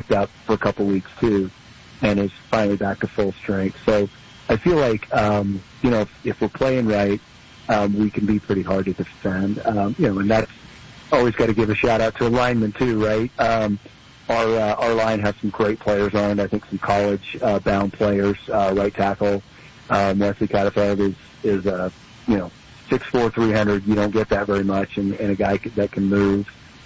banged up for a couple weeks too, and is finally back to full strength. So I feel like, if we're playing right, we can be pretty hard to defend. And that's always got to give a shout out to a lineman too, right? Our line has some great players on it. I think some college bound players. Right tackle Wesley Catafeld is 6'4", 300. You don't get that very much, and a guy that can move.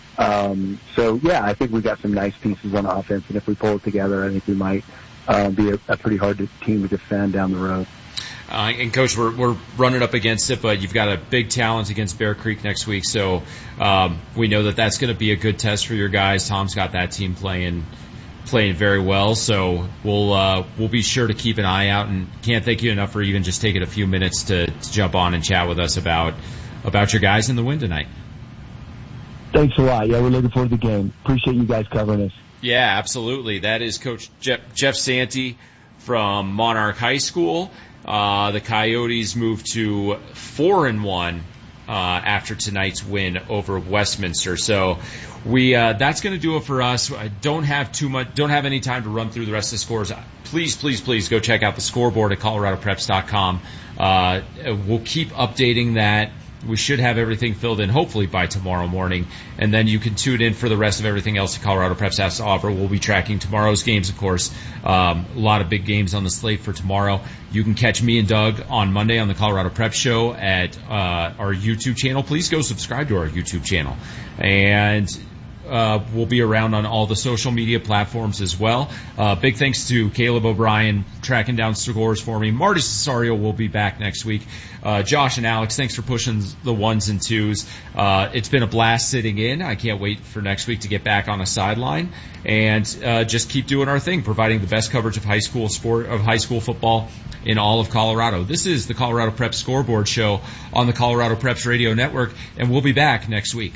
I think we've got some nice pieces on offense, and if we pull it together, I think we might be a pretty hard team to defend down the road. And Coach, we're running up against it, but you've got a big challenge against Bear Creek next week, so we know that's going to be a good test for your guys. Tom's got that team playing very well, so we'll be sure to keep an eye out. And can't thank you enough for even just taking a few minutes to jump on and chat with us about your guys in the win tonight. Thanks a lot. Yeah, we're looking forward to the game. Appreciate you guys covering us. Yeah, absolutely. That is Coach Jeff Santee from Monarch High School. The Coyotes moved to 4-1 after tonight's win over Westminster. So that's going to do it for us. I don't have any time to run through the rest of the scores. Please go check out the scoreboard at coloradopreps.com. We'll keep updating that. We should have everything filled in hopefully by tomorrow morning, and then you can tune in for the rest of everything else that Colorado Preps has to offer. We'll be tracking tomorrow's games, of course. A lot of big games on the slate for tomorrow. You can catch me and Doug on Monday on the Colorado Prep Show at our YouTube channel. Please go subscribe to our YouTube channel. And we'll be around on all the social media platforms as well. Big thanks to Caleb O'Brien tracking down scores for me. Marty Cesario will be back next week. Josh and Alex, thanks for pushing the ones and twos. It's been a blast sitting in. I can't wait for next week to get back on a sideline and just keep doing our thing, providing the best coverage of high school football in all of Colorado. This is the Colorado Preps Scoreboard Show on the Colorado Preps Radio Network, and we'll be back next week.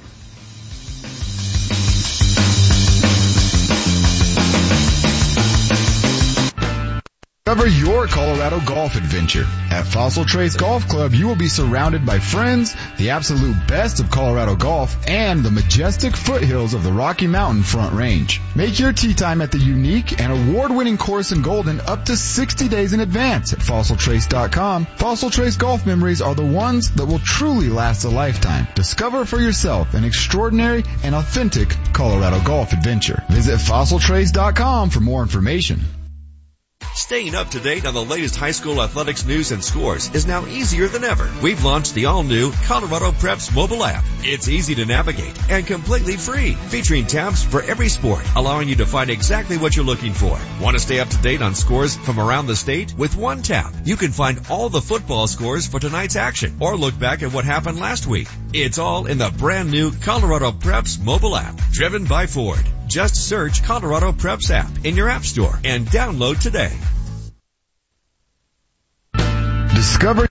Discover your Colorado golf adventure. At Fossil Trace Golf Club, you will be surrounded by friends, the absolute best of Colorado golf, and the majestic foothills of the Rocky Mountain Front Range. Make your tee time at the unique and award-winning course in Golden up to 60 days in advance at fossiltrace.com. Fossil Trace golf memories are the ones that will truly last a lifetime. Discover for yourself an extraordinary and authentic Colorado golf adventure. Visit fossiltrace.com for more information. Staying up to date on the latest high school athletics news and scores is now easier than ever. We've launched the all-new Colorado Preps mobile app. It's easy to navigate and completely free, featuring tabs for every sport, allowing you to find exactly what you're looking for. Want to stay up to date on scores from around the state? With one tap, you can find all the football scores for tonight's action or look back at what happened last week. It's all in the brand new Colorado Preps mobile app, driven by Ford. Just search Colorado Preps app in your app store and download today. Discover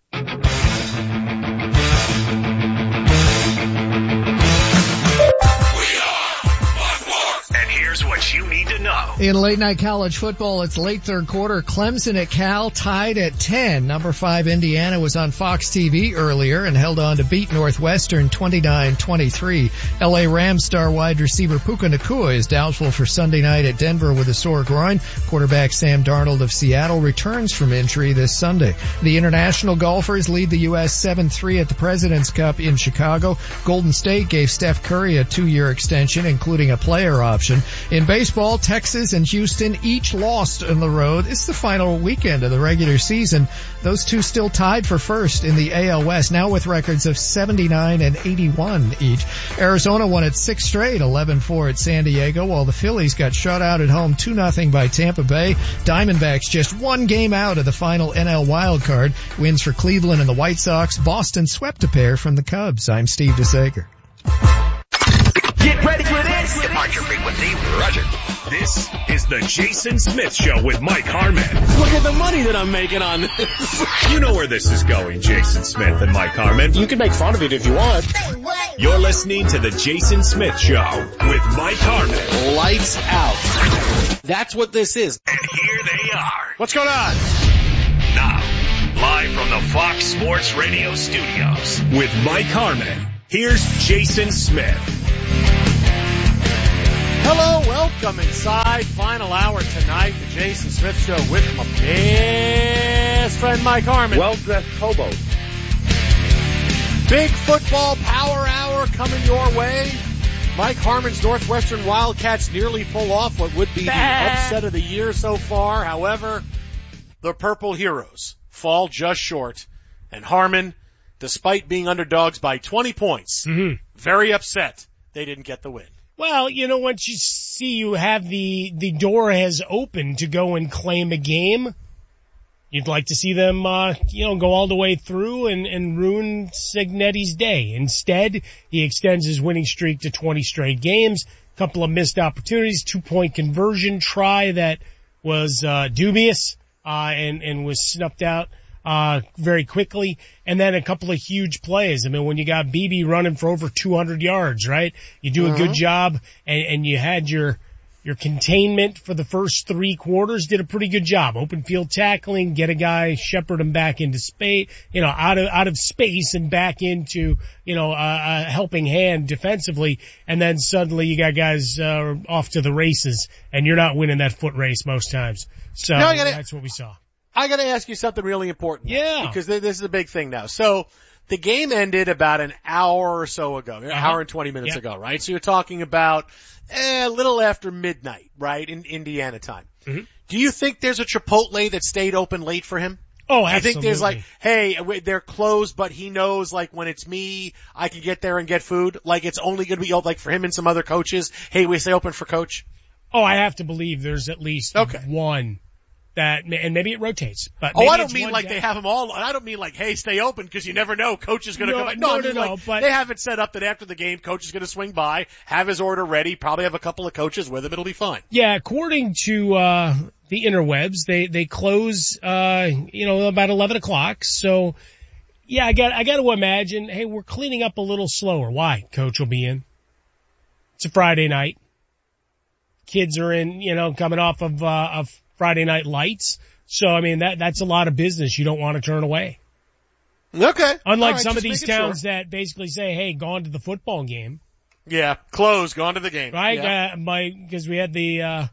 what you need to know. In late night college football, it's late third quarter. Clemson at Cal tied at 10. Number 5 Indiana was on Fox TV earlier and held on to beat Northwestern 29-23. LA Rams star wide receiver Puka Nacua is doubtful for Sunday night at Denver with a sore groin. Quarterback Sam Darnold of Seattle returns from injury this Sunday. The international golfers lead the U.S. 7-3 at the President's Cup in Chicago. Golden State gave Steph Curry a 2-year extension, including a player option. In baseball, Texas and Houston each lost on the road. It's the final weekend of the regular season. Those two still tied for first in the AL West, now with records of 79 and 81 each. Arizona won its 6th straight, 11-4 at San Diego, while the Phillies got shut out at home 2-0 by Tampa Bay. Diamondbacks just one game out of the final NL wildcard. Wins for Cleveland and the White Sox. Boston swept a pair from the Cubs. I'm Steve DeSager. Get ready for this. Departure frequency, Roger. This is the Jason Smith Show with Mike Harmon. Look at the money that I'm making on this. You know where this is going, Jason Smith and Mike Harmon. You can make fun of it if you want. You're listening to the Jason Smith Show with Mike Harmon. Lights out. That's what this is. And here they are. What's going on? Now, live from the Fox Sports Radio studios with Mike Harmon. Here's Jason Smith. Hello, welcome inside. Final hour tonight, the Jason Smith Show with my best friend Mike Harmon. Well-dressed hobo. Big football power hour coming your way. Mike Harmon's Northwestern Wildcats nearly pull off what would be the upset of the year so far. However, the Purple Heroes fall just short. And Harmon, despite being underdogs by 20 points, very upset they didn't get the win. Well, once you see you have the door has opened to go and claim a game, you'd like to see them, go all the way through and ruin Cignetti's day. Instead, he extends his winning streak to 20 straight games, couple of missed opportunities, 2-point conversion try that was, dubious, and was snuffed out very quickly, and then a couple of huge plays. I mean, when you got BB running for over 200 yards, right? You do a good job, and you had your containment for the first 3 quarters, did a pretty good job. Open field tackling, get a guy, shepherd him back into space, out of space and back into, a helping hand defensively, and then suddenly you got guys, off to the races, and you're not winning that foot race most times. So that's what we saw. I gotta ask you something really important. Yeah. Because this is a big thing now. So, the game ended about an hour or so ago, an hour and 20 minutes ago, right? So you're talking about a little after midnight, right, in Indiana time. Mm-hmm. Do you think there's a Chipotle that stayed open late for him? Oh, absolutely. I think there's like, hey, they're closed, but he knows like when it's me, I can get there and get food. Like it's only going to be like for him and some other coaches. Hey, we stay open for coach. Oh, I have to believe there's at least one. That, and maybe it rotates, but I don't mean like they have them all. I don't mean like, hey, stay open because you never know. Coach is going to come back. No, but they have it set up that after the game, coach is going to swing by, have his order ready, probably have a couple of coaches with him. It'll be fine. Yeah, according to the interwebs, they close about 11 o'clock. So yeah, I got to imagine. Hey, we're cleaning up a little slower. Why? Coach will be in. It's a Friday night. Kids are in. Coming off of Friday Night Lights. So, I mean, that's a lot of business you don't want to turn away. Okay. Unlike some of these towns that basically say, hey, gone to the football game. Yeah, closed, gone to the game. Right? Yeah. Because we had the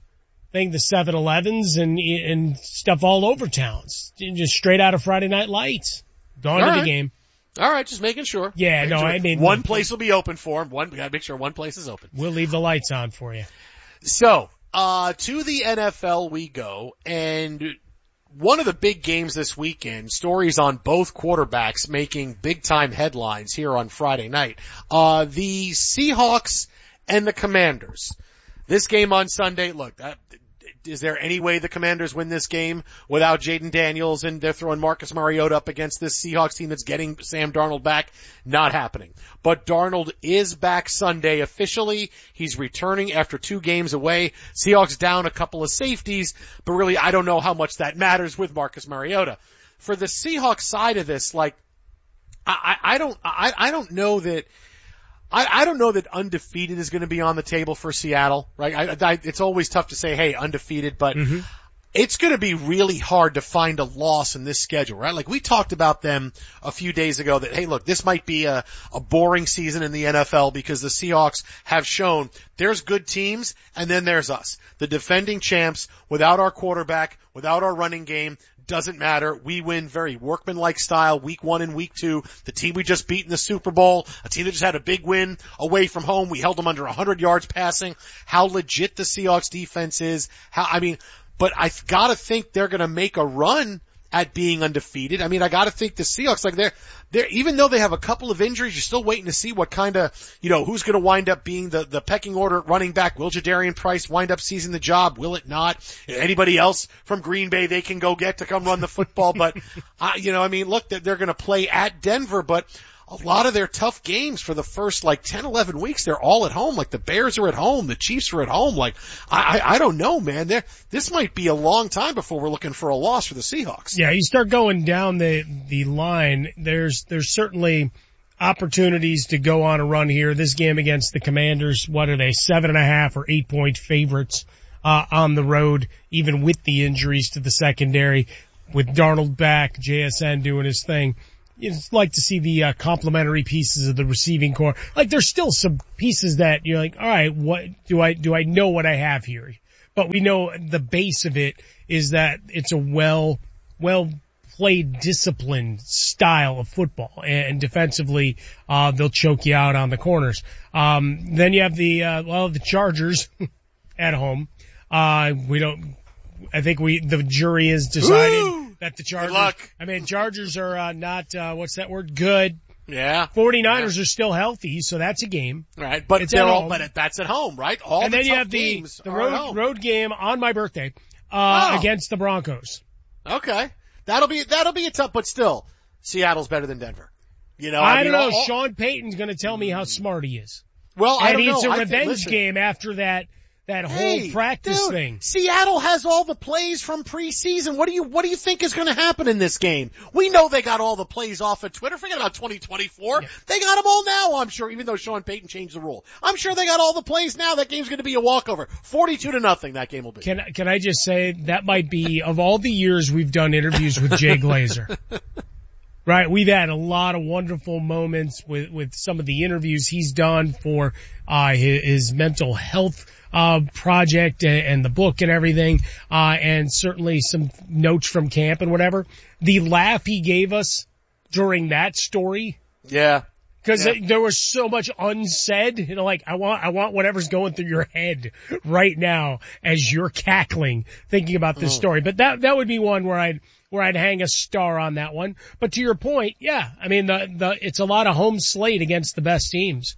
7-Elevens and stuff all over towns. Just straight out of Friday Night Lights. Gone to the game. All right, just making sure. Yeah, I mean. One place will be open for him. We gotta make sure one place is open. We'll leave the lights on for you. So, to the NFL we go, and one of the big games this weekend, stories on both quarterbacks making big time headlines here on Friday night. The Seahawks and the Commanders. This game on Sunday, look, is there any way the Commanders win this game without Jaden Daniels and they're throwing Marcus Mariota up against this Seahawks team that's getting Sam Darnold back? Not happening. But Darnold is back Sunday officially. He's returning after 2 games away. Seahawks down a couple of safeties, but really I don't know how much that matters with Marcus Mariota. For the Seahawks side of this, like, I don't know that I don't know that undefeated is going to be on the table for Seattle, right? It's always tough to say, hey, undefeated, but it's going to be really hard to find a loss in this schedule, right? Like we talked about them a few days ago that, hey, look, this might be a boring season in the NFL because the Seahawks have shown there's good teams and then there's us. The defending champs without our quarterback, without our running game, doesn't matter. We win very workmanlike style, week 1 and week 2. The team we just beat in the Super Bowl, a team that just had a big win away from home. We held them under 100 yards passing. How legit the Seahawks defense is. But I've got to think they're going to make a run at being undefeated. I mean, I got to think the Seahawks, like they're, even though they have a couple of injuries, you're still waiting to see what kind of, who's going to wind up being the pecking order at running back. Will Jadarian Price wind up seizing the job? Will it not? Anybody else from Green Bay they can go get to come run the football? But, look, they're going to play at Denver, but a lot of their tough games for the first 10, 11 weeks, they're all at home. Like the Bears are at home, the Chiefs are at home. Like, I don't know, man. This might be a long time before we're looking for a loss for the Seahawks. Yeah, you start going down the line. There's certainly opportunities to go on a run here. This game against the Commanders, what are they, 7.5 or 8-point favorites, on the road, even with the injuries to the secondary, with Darnold back, JSN doing his thing. It's like to see the complementary pieces of the receiving core. Like there's still some pieces that you're like, all right, what do I know what I have here? But we know the base of it is that it's a well played, disciplined style of football, and defensively they'll choke you out on the corners. Then you have the Chargers at home. I think the jury has decided that the Chargers. Good luck. I mean, Chargers are not what's that word? Good. Yeah. 49ers are still healthy, so that's a game. Right, but It's at home. but that's at home, right? And then you have the road game on my birthday against the Broncos. Okay. That'll be a tough, but still, Seattle's better than Denver. I don't know. Sean Payton's going to tell me how smart he is. Well, I don't know. And it's a revenge game after that whole practice thing. Seattle has all the plays from preseason. What do you think is going to happen in this game? We know they got all the plays off of Twitter. Forget about 2024. Yeah. They got them all now, I'm sure, even though Sean Payton changed the rule. I'm sure they got all the plays now. That game's going to be a walkover. 42-0, that game will be. Can I just say, that might be, of all the years we've done interviews with Jay Glazer, right? We've had a lot of wonderful moments with some of the interviews he's done for, his mental health project and the book and everything, and certainly some notes from camp and whatever. The laugh he gave us during that story. Yeah. Cause there was so much unsaid, like I want whatever's going through your head right now as you're cackling thinking about this story. But that would be one where I'd hang a star on that one. But to your point, yeah, I mean it's a lot of home slate against the best teams.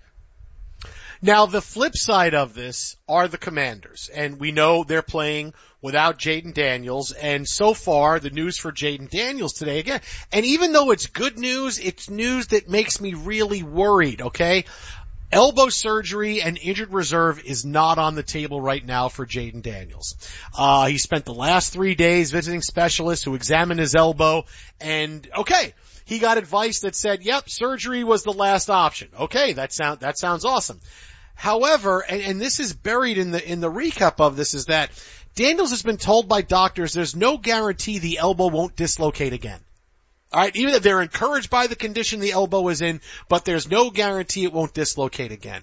Now, the flip side of this are the Commanders, and we know they're playing without Jaden Daniels, and so far, the news for Jaden Daniels today again, and even though it's good news, it's news that makes me really worried, okay? Elbow surgery and injured reserve is not on the table right now for Jaden Daniels. He spent the last 3 days visiting specialists who examined his elbow, and okay, he got advice that said, yep, surgery was the last option. Okay, that sounds awesome. However, and this is buried in the recap of this, is that Daniels has been told by doctors there's no guarantee the elbow won't dislocate again. All right, even if they're encouraged by the condition the elbow is in, but there's no guarantee it won't dislocate again.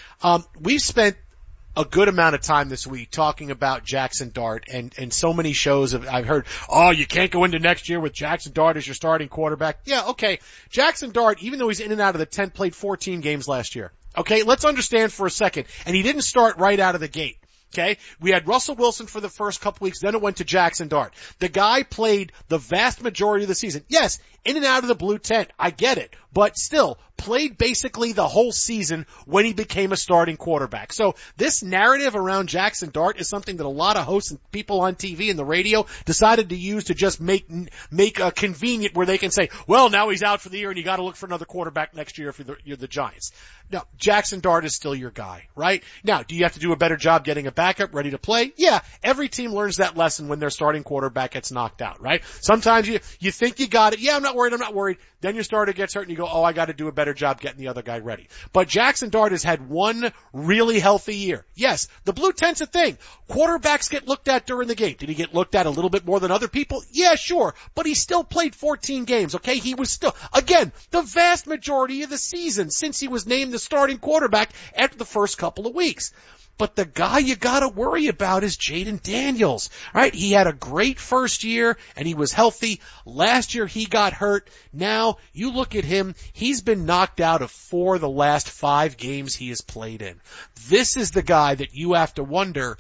We've spent a good amount of time this week talking about Jackson Dart, and so many shows I've heard, you can't go into next year with Jackson Dart as your starting quarterback. Yeah, okay. Jackson Dart, even though he's in and out of the tent, played 14 games last year. Okay, let's understand for a second. And he didn't start right out of the gate. Okay, we had Russell Wilson for the first couple weeks, then it went to Jackson Dart. The guy played the vast majority of the season. Yes, in and out of the blue tent, I get it, but still played basically the whole season when he became a starting quarterback. So this narrative around Jackson Dart is something that a lot of hosts and people on TV and the radio decided to use to just make a convenient where they can say, well, now he's out for the year and you got to look for another quarterback next year if you're the Giants. Now, Jackson Dart is still your guy, right? Now, do you have to do a better job getting a backup ready to play? Yeah, every team learns that lesson when their starting quarterback gets knocked out, right? Sometimes you think you got it. Yeah, I'm not worried. Then your starter gets hurt and you go, I got to do a better job getting the other guy ready. But Jackson Dart has had one really healthy year. Yes, the blue tent's a thing. Quarterbacks get looked at during the game. Did he get looked at a little bit more than other people? Yeah, sure. But he still played 14 games, okay? He was still, again, the vast majority of the season since he was named the starting quarterback after the first couple of weeks. But the guy you gotta worry about is Jaden Daniels, right? He had a great first year and he was healthy. Last year he got hurt. Now you look at him, he's been knocked out of 4 of the last 5 games he has played in. This is the guy that you have to wonder,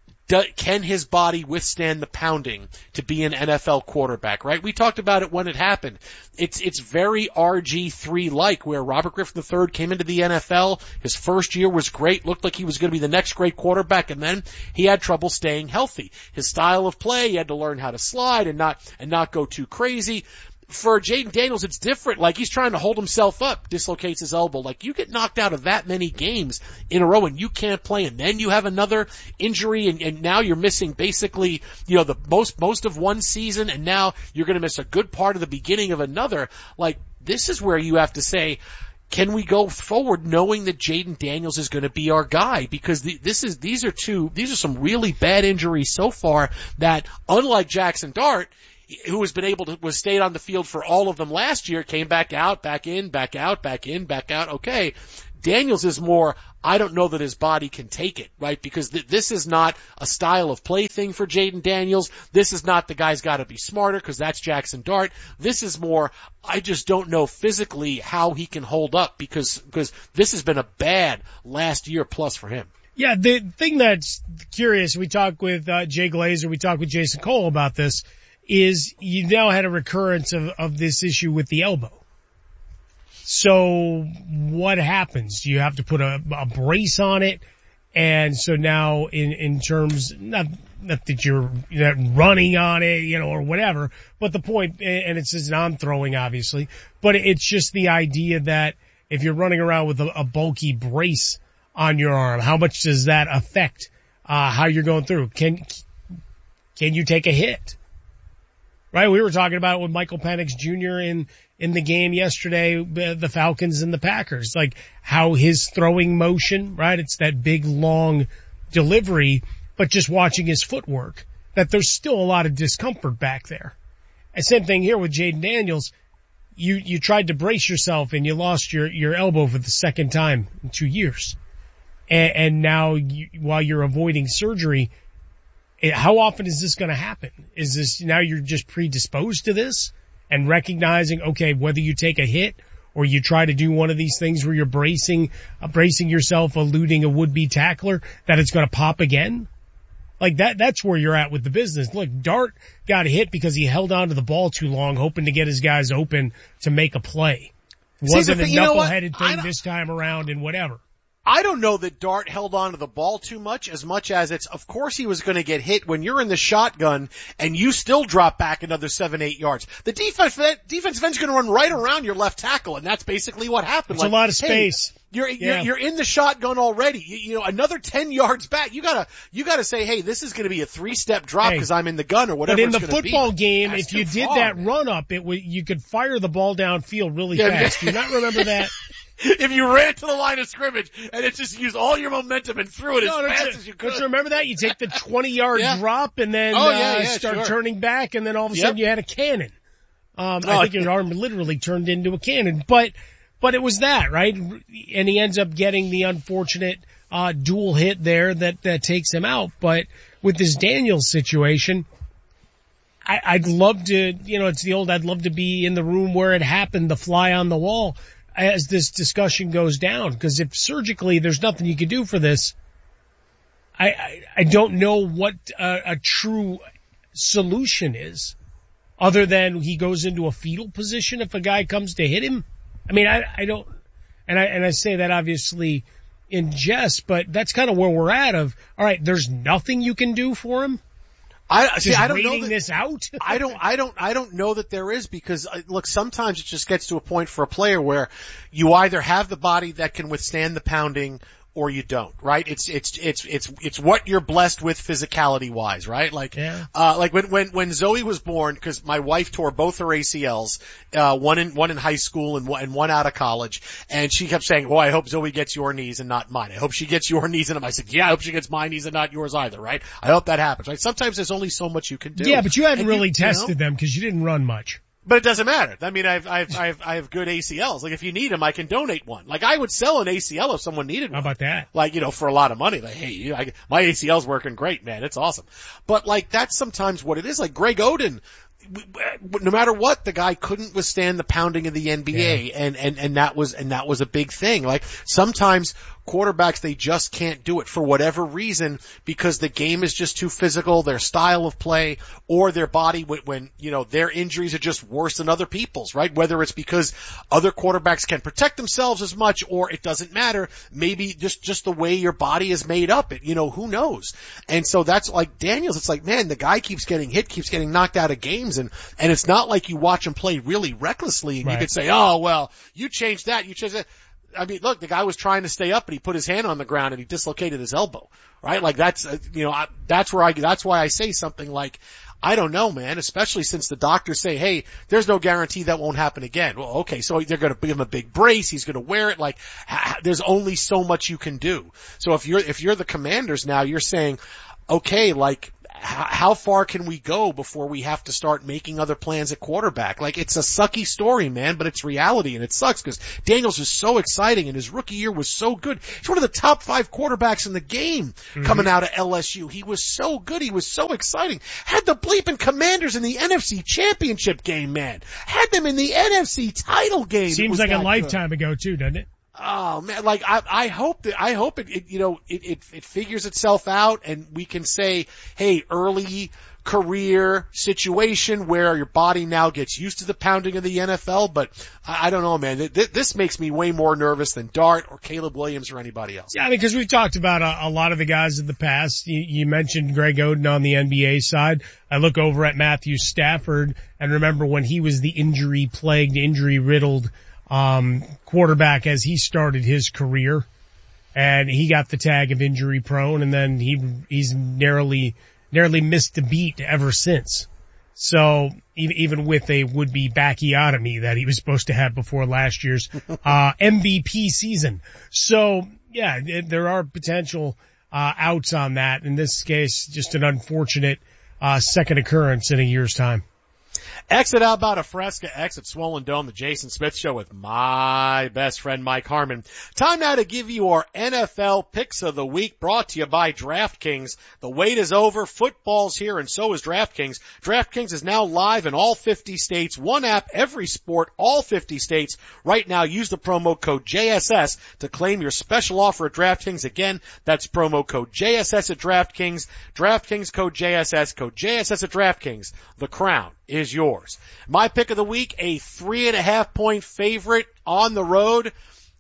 can his body withstand the pounding to be an NFL quarterback, right? We talked about it when it happened. It's very RG3-like, where Robert Griffin III came into the NFL. His first year was great, looked like he was going to be the next great quarterback, and then he had trouble staying healthy. His style of play, he had to learn how to slide and not go too crazy. For Jaden Daniels, it's different. Like, he's trying to hold himself up, dislocates his elbow. Like, you get knocked out of that many games in a row and you can't play, and then you have another injury, and now you're missing basically, the most of one season, and now you're going to miss a good part of the beginning of another. Like, this is where you have to say, can we go forward knowing that Jaden Daniels is going to be our guy? Because these are some really bad injuries so far that, unlike Jackson Dart, who has been able to, was stayed on the field for all of them last year, came back out, back in, back out, back in, back out. Okay. Daniels is more, I don't know that his body can take it, right? Because this is not a style of play thing for Jaden Daniels. This is not the guy's got to be smarter because that's Jackson Dart. This is more, I just don't know physically how he can hold up because this has been a bad last year plus for him. Yeah, the thing that's curious, we talked with Jay Glazer, we talked with Jason Cole about this, is you now had a recurrence of this issue with the elbow. So what happens? Do you have to put a brace on it? And so now in terms, not that you're running on it, or whatever, but the point, and it says non-throwing obviously, but it's just the idea that if you're running around with a bulky brace on your arm, how much does that affect, how you're going through? Can you take a hit? Right? We were talking about it with Michael Penix Jr. in the game yesterday, the Falcons and the Packers, like how his throwing motion, right? It's that big long delivery, but just watching his footwork, that there's still a lot of discomfort back there. And same thing here with Jaden Daniels. You tried to brace yourself and you lost your elbow for the second time in 2 years. And now while you're avoiding surgery, how often is this going to happen? Is this now you're just predisposed to this and recognizing, okay, whether you take a hit or you try to do one of these things where you're bracing yourself, eluding a would-be tackler, that it's going to pop again? Like that's where you're at with the business. Look, Dart got hit because he held on to the ball too long, hoping to get his guys open to make a play. Wasn't a knuckleheaded thing this time around and whatever. I don't know that Dart held on to the ball too much as it's, of course he was going to get hit when you're in the shotgun and you still drop back another 7-8 yards. The defensive end's going to run right around your left tackle, and that's basically what happened. It's a lot of space. Hey, you're in the shotgun already. Another 10 yards back. You gotta say, hey, this is going to be a 3-step drop because I'm in the gun or whatever. But in the football game, if you did that run up, you could fire the ball downfield really fast. Do you not remember that? If you ran to the line of scrimmage and it just used all your momentum and threw it as fast as you could. Don't you remember that? You take the 20-yard drop and then start turning back, and then all of a sudden you had a cannon. I think your arm literally turned into a cannon. But it was that, right? And he ends up getting the unfortunate dual hit there that takes him out. But with this Daniels situation, I'd love to, it's the old I'd love to be in the room where it happened, the fly on the wall, as this discussion goes down, because if surgically there's nothing you can do for this, I don't know what a true solution is, other than he goes into a fetal position if a guy comes to hit him. I mean, I don't, and I say that obviously in jest, but that's kind of where we're at. All right, there's nothing you can do for him. I don't know this out. I don't know that there is, because look, sometimes it just gets to a point for a player where you either have the body that can withstand the pounding or you don't, right? It's what you're blessed with physicality wise, right? Like when Zoe was born, cause my wife tore both her ACLs, one in high school and one out of college. And she kept saying, I hope Zoe gets your knees and not mine. I hope she gets your knees and I said, I hope she gets my knees and not yours either, right? I hope that happens, right? Sometimes there's only so much you can do. Yeah, but you hadn't really tested them because you didn't run much. But it doesn't matter. I mean, I have good ACLs. Like if you need them, I can donate one. Like I would sell an ACL if someone needed one. How about that? Like, for a lot of money. Like, hey, my ACL's working great, man. It's awesome. But like that's sometimes what it is. Like Greg Oden, no matter what, the guy couldn't withstand the pounding of the NBA, and that was a big thing. Like sometimes quarterbacks, they just can't do it for whatever reason, because the game is just too physical, their style of play, or their body when their injuries are just worse than other people's, right? Whether it's because other quarterbacks can protect themselves as much, or it doesn't matter, maybe just the way your body is made up, who knows? And so that's like Daniels, it's like, man, the guy keeps getting hit, keeps getting knocked out of games, and it's not like you watch him play really recklessly and you could say, you changed that, you changed that. I mean, look, the guy was trying to stay up and he put his hand on the ground and he dislocated his elbow, right? Like that's, that's why I say something like, I don't know, man, especially since the doctors say, hey, there's no guarantee that won't happen again. Well, okay, so they're going to give him a big brace. He's going to wear it. Like, there's only so much you can do. So if you're the Commanders now, you're saying, okay, like, how far can we go before we have to start making other plans at quarterback? Like, it's a sucky story, man, but it's reality, and it sucks because Daniels is so exciting and his rookie year was so good. He's one of the top 5 quarterbacks in the game coming out of LSU. He was so good. He was so exciting. Had the bleeping Commanders in the NFC Championship game, man. Had them in the NFC title game. Seems like a lifetime ago too, doesn't it? Oh man, like I hope it figures itself out and we can say, hey, early career situation where your body now gets used to the pounding of the NFL, but I don't know, man. This makes me way more nervous than Dart or Caleb Williams or anybody else. Yeah, because we've talked about a lot of the guys in the past. You mentioned Greg Oden on the NBA side. I look over at Matthew Stafford and remember when he was the injury-plagued, injury-riddled quarterback as he started his career, and he got the tag of injury prone, and then he's narrowly missed the beat ever since. So even with a would-be backiotomy that he was supposed to have before last year's MVP season. So yeah, there are potential outs on that. In this case, just an unfortunate second occurrence in a year's time. Exit Alberta Fresca, exit Swollen Dome, the Jason Smith Show with my best friend Mike Harmon. Time now to give you our NFL picks of the week, brought to you by DraftKings. The wait is over, football's here, and so is DraftKings. DraftKings is now live in all 50 states, one app, every sport, all 50 states. Right now, use the promo code JSS to claim your special offer at DraftKings. Again, that's promo code JSS at DraftKings. DraftKings code JSS at DraftKings. The crown is yours. My pick of the week, a 3.5 point favorite on the road.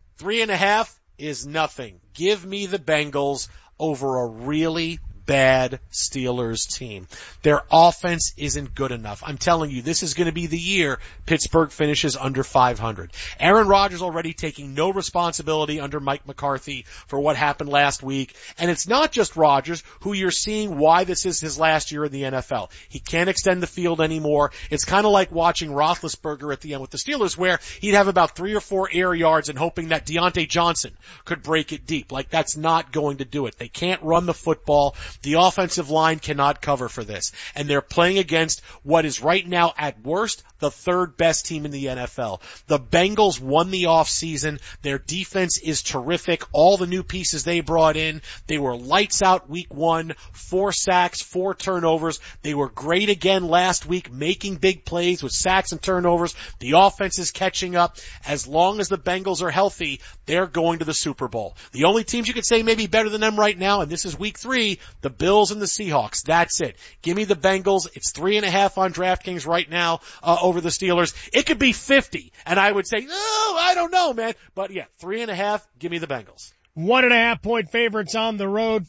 3.5 is nothing. Give me the Bengals over a really bad Steelers team. Their offense isn't good enough. I'm telling you, this is going to be the year Pittsburgh finishes under 500. Aaron Rodgers already taking no responsibility under Mike McCarthy for what happened last week. And it's not just Rodgers, who you're seeing why this is his last year in the NFL. He can't extend the field anymore. It's kind of like watching Roethlisberger at the end with the Steelers, where he'd have about 3 or 4 air yards and hoping that Deontay Johnson could break it deep. Like, that's not going to do it. They can't run the football. The offensive line cannot cover for this. And they're playing against what is right now, at worst, the 3rd best team in the NFL. The Bengals won the offseason. Their defense is terrific. All the new pieces they brought in. They were lights out week 1, 4 sacks, 4 turnovers. They were great again last week, making big plays with sacks and turnovers. The offense is catching up. As long as the Bengals are healthy, they're going to the Super Bowl. The only teams you could say maybe better than them right now, and this is week 3, the Bills and the Seahawks. That's it. Give me the Bengals. It's 3.5 on DraftKings right now, over the Steelers. It could be 50, and I would say, oh, I don't know, man. But yeah, 3.5, give me the Bengals. 1.5 point favorites on the road.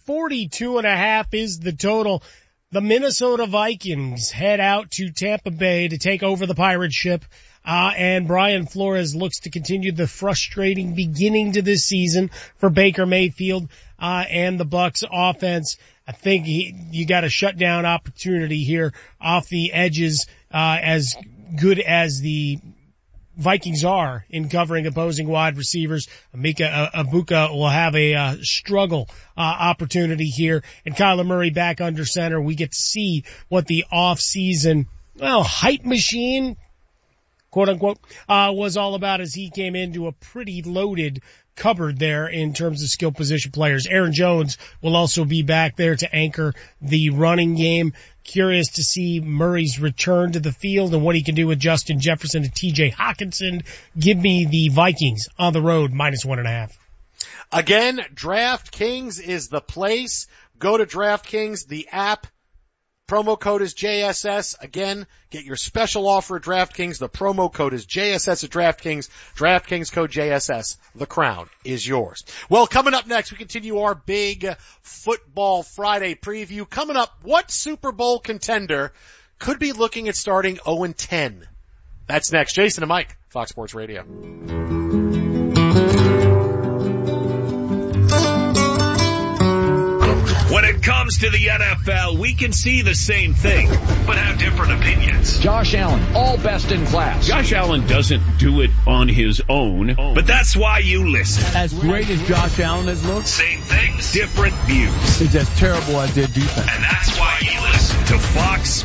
42.5 is the total. The Minnesota Vikings head out to Tampa Bay to take over the pirate ship. And Brian Flores looks to continue the frustrating beginning to this season for Baker Mayfield, and the Bucs offense. I think you got a shutdown opportunity here off the edges, as good as the Vikings are in covering opposing wide receivers. Mika Ibuka will have a struggle opportunity here, and Kyler Murray back under center. We get to see what the off-season, hype machine, quote unquote, was all about as he came into a pretty loaded cupboard there in terms of skill position players. Aaron Jones will also be back there to anchor the running game. Curious to see Murray's return to the field and what he can do with Justin Jefferson and TJ Hockenson. Give me the Vikings on the road, -1.5. Again, DraftKings is the place. Go to DraftKings, the app. Promo code is JSS. Again, get your special offer at DraftKings. The promo code is JSS at DraftKings. DraftKings code JSS. The crown is yours. Well, coming up next, we continue our big Football Friday preview. Coming up, what Super Bowl contender could be looking at starting 0-10? That's next. Jason and Mike, Fox Sports Radio. When it comes to the NFL, we can see the same thing, but have different opinions. Josh Allen, all best in class. Josh Allen doesn't do it on his own, but that's why you listen. As great as Josh Allen has looked, same things, different views. It's as terrible as their defense. And that's why you listen.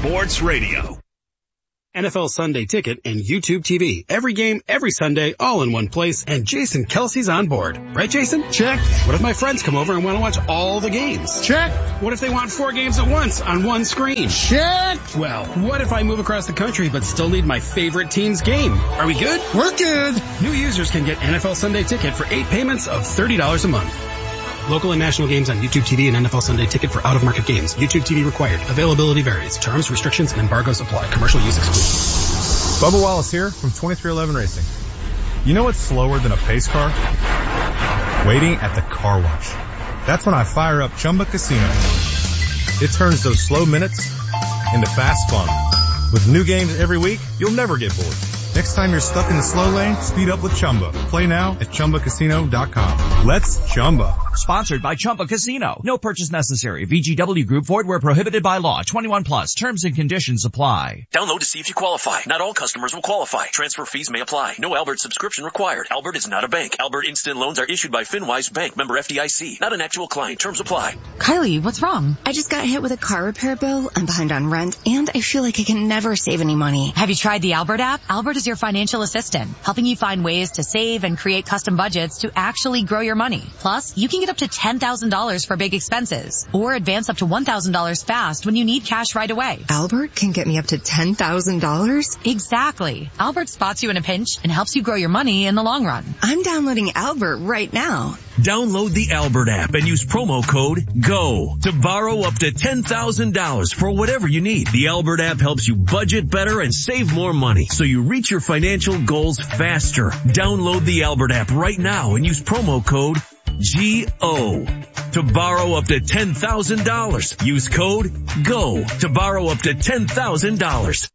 Sports Radio. NFL Sunday Ticket and YouTube TV. Every game, every Sunday, all in one place, and Jason Kelsey's on board. Right, Jason? Check. What if my friends come over and want to watch all the games? Check. What if they want 4 games at once on one screen? Check. Well, what if I move across the country but still need my favorite team's game? Are we good? We're good. New users can get NFL Sunday Ticket for 8 payments of $30 a month. Local and national games on YouTube TV and NFL Sunday Ticket for out-of-market games. YouTube TV required. Availability varies. Terms, restrictions, and embargoes apply. Commercial use excluded. Bubba Wallace here from 2311 Racing. You know what's slower than a pace car? Waiting at the car wash. That's when I fire up Chumba Casino. It turns those slow minutes into fast fun. With new games every week, you'll never get bored. Next time you're stuck in the slow lane, speed up with Chumba. Play now at ChumbaCasino.com. Let's Chumba. Sponsored by Chumba Casino. No purchase necessary. VGW Group. Void where prohibited by law. 21 plus. Terms and conditions apply. Download to see if you qualify. Not all customers will qualify. Transfer fees may apply. No Albert subscription required. Albert is not a bank. Albert Instant Loans are issued by FinWise Bank. Member FDIC. Not an actual client. Terms apply. Kylie, what's wrong? I just got hit with a car repair bill. I'm behind on rent, and I feel like I can never save any money. Have you tried the Albert app? Albert is your financial assistant, helping you find ways to save and create custom budgets to actually grow your money. Plus, you can get up to $10,000 for big expenses, or advance up to $1,000 fast when you need cash right away. Albert can get me up to $10,000? Exactly. Albert spots you in a pinch and helps you grow your money in the long run. I'm downloading Albert right now. Download the Albert app and use promo code GO to borrow up to $10,000 for whatever you need. The Albert app helps you budget better and save more money so you reach your financial goals faster. Download the Albert app right now and use promo code GO to borrow up to $10,000. Use code GO to borrow up to $10,000.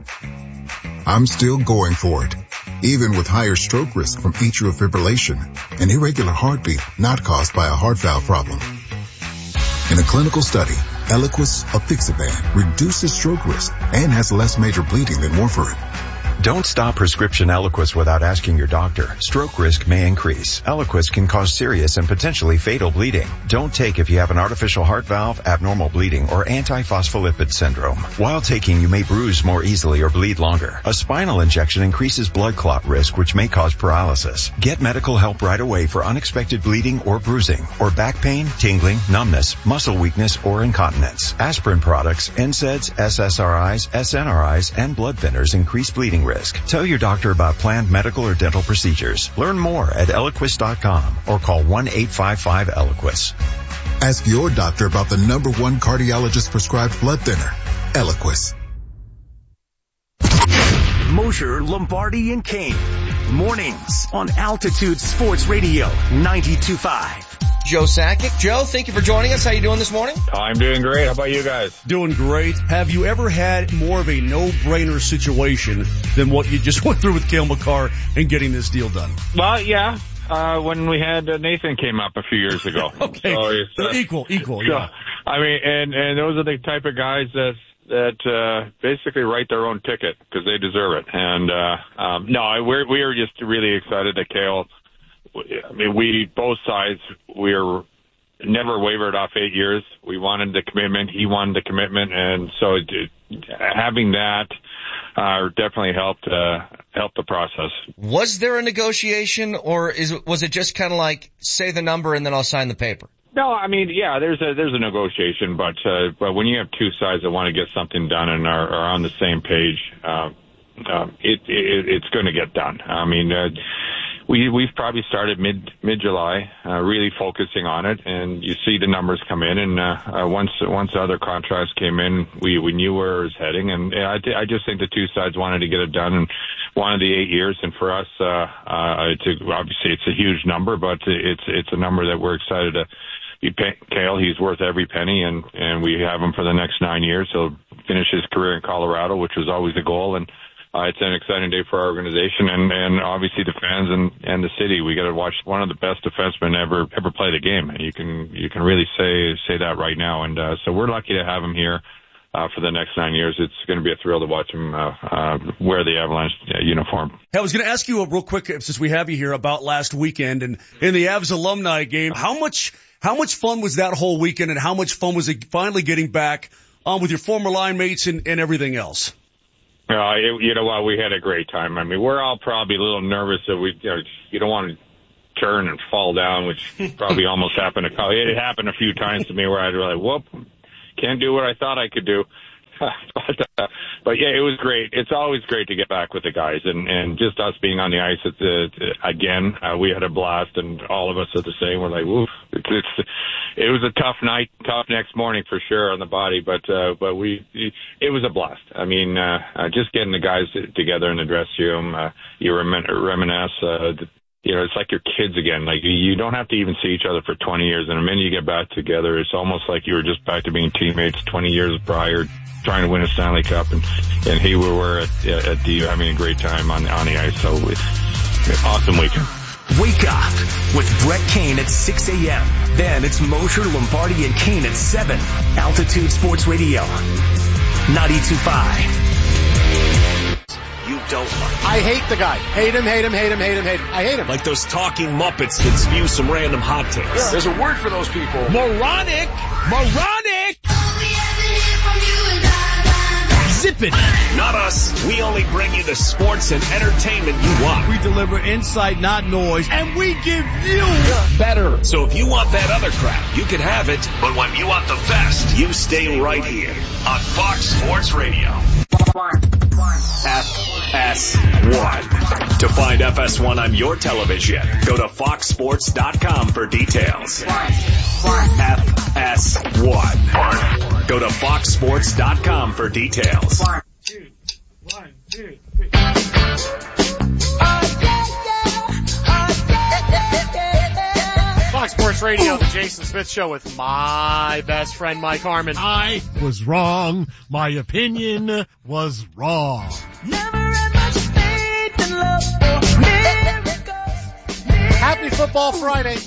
I'm still going for it, even with higher stroke risk from atrial fibrillation, an irregular heartbeat not caused by a heart valve problem. In a clinical study, Eliquis apixaban reduces stroke risk and has less major bleeding than warfarin. Don't stop prescription Eliquis without asking your doctor. Stroke risk may increase. Eliquis can cause serious and potentially fatal bleeding. Don't take if you have an artificial heart valve, abnormal bleeding, or antiphospholipid syndrome. While taking, you may bruise more easily or bleed longer. A spinal injection increases blood clot risk, which may cause paralysis. Get medical help right away for unexpected bleeding or bruising, or back pain, tingling, numbness, muscle weakness, or incontinence. Aspirin products, NSAIDs, SSRIs, SNRIs, and blood thinners increase bleeding risk. Tell your doctor about planned medical or dental procedures. Learn more at Eliquis.com or call 1-855-ELIQUIS. Ask your doctor about the #1 cardiologist prescribed blood thinner, Eliquis. Mosher, Lombardi, and Kane. Mornings on Altitude Sports Radio 92.5. Joe Sakic. Joe, thank you for joining us. How you doing this morning? I'm doing great. How about you guys? Doing great. Have you ever had more of a no-brainer situation than what you just went through with Cale Makar and getting this deal done? Well, yeah. When we had Nathan came up a few years ago. Okay. So equal, yeah. I mean, and those are the type of guys that basically write their own ticket because they deserve it. And no, we are just really excited that Cale. I mean, both sides, we're never wavered off 8 years. We wanted the commitment. He wanted the commitment. And so having that definitely helped the process. Was there a negotiation, or was it just kind of like, say the number and then I'll sign the paper? No, I mean, yeah, there's a negotiation, but when you have two sides that want to get something done and are on the same page, it's going to get done. I mean, we've probably started mid-July, really focusing on it, and you see the numbers come in, and once the other contracts came in, we knew where it was heading, and I just think the two sides wanted to get it done and wanted the 8 years, and for us, obviously it's a huge number, but it's a number that we're excited to be paying Cale. He's worth every penny, and we have him for the next 9 years. He'll finish his career in Colorado, which was always the goal, and it's an exciting day for our organization and obviously the fans and the city. We got to watch one of the best defensemen ever play the game. You can really say that right now. And so we're lucky to have him here for the next 9 years. It's going to be a thrill to watch him wear the Avalanche uniform. I was going to ask you real quick, since we have you here, about last weekend and in the Avs alumni game. How much fun was that whole weekend, and how much fun was it finally getting back with your former line mates and everything else? You know what? We had a great time. I mean, we're all probably a little nervous that you don't want to turn and fall down, which probably almost happened. It happened a few times to me where I'd be like, whoop, can't do what I thought I could do. But yeah, it was great. It's always great to get back with the guys, and just us being on the ice again. We had a blast, and all of us are the same. We're like, woof. It was a tough night, tough next morning for sure on the body, but it was a blast. I mean, just getting the guys together in the dressing room, you reminisce. It's like your kids again. Like, you don't have to even see each other for 20 years, and the minute you get back together, it's almost like you were just back to being teammates 20 years prior, trying to win a Stanley Cup, and here we were at the having a great time on the ice. So awesome weekend. Wake up with Brett Kane at 6 a.m. Then it's Mosher, Lombardi, and Kane at 7. Altitude Sports Radio, 92.5. You don't like. I hate the guy. Hate him. I hate him. Like those talking Muppets that spew some random hot takes. Yeah, there's a word for those people. Moronic! Zip it! Not us. We only bring you the sports and entertainment you want. We deliver insight, not noise, and we give you better. So if you want that other crap, you can have it. But when you want the best, you stay right here on Fox Sports Radio. FS1. To find FS1 on your television, go to foxsports.com for details. FS1. Go to foxsports.com for details. 1, 2, 3. Fox Sports Radio, the Jason Smith Show with my best friend Mike Harmon. I was wrong. My opinion was wrong. Never had much faith in love or miracles. Happy Football Friday.